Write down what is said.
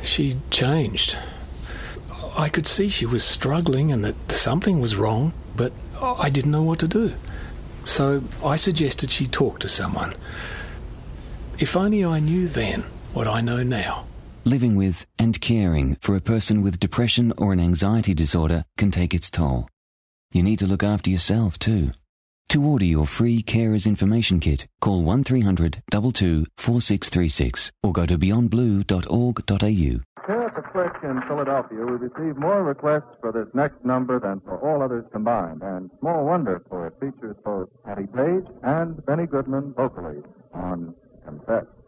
She'd changed. I could see she was struggling and that something was wrong, but I didn't know what to do. So I suggested she talk to someone. If only I knew then what I know now. Living with and caring for a person with depression or an anxiety disorder can take its toll. You need to look after yourself too. To order your free Carers Information Kit, call 1300 22 4636 or go to beyondblue.org.au. Here at the Click in Philadelphia, we receive more requests for this next number than for all others combined, and small wonder, for it features both Patty Page and Benny Goodman vocally on Confess.